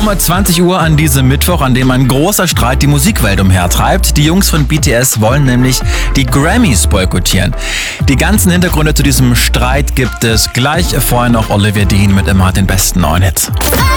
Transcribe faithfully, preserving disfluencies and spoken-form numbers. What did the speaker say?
Um zwanzig Uhr an diesem Mittwoch, an dem ein großer Streit die Musikwelt umhertreibt. Die Jungs von B T S wollen nämlich die Grammys boykottieren. Die ganzen Hintergründe zu diesem Streit gibt es gleich. Vorher noch Olivia Dean mit immer den besten neuen Hits.